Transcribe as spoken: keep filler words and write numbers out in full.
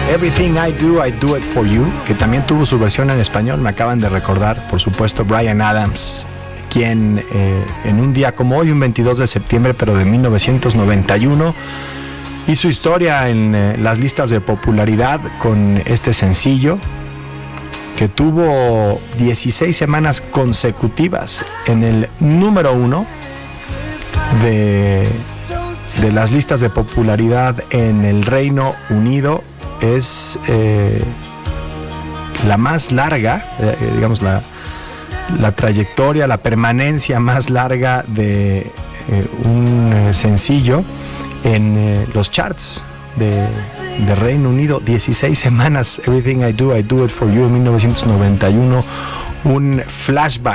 Everything I Do, I Do It For You, que también tuvo su versión en español, me acaban de recordar, por supuesto, Bryan Adams, quien eh, en un día como hoy, un veintidós de septiembre, pero de mil novecientos noventa y uno, hizo historia en eh, las listas de popularidad con este sencillo, que tuvo dieciséis semanas consecutivas en el número uno de, de las listas de popularidad en el Reino Unido. Es eh, la más larga, eh, digamos, la, la trayectoria, la permanencia más larga de eh, un eh, sencillo en eh, los charts de, de Reino Unido. dieciséis semanas, Everything I Do, I Do It For You, en mil novecientos noventa y uno, un flashback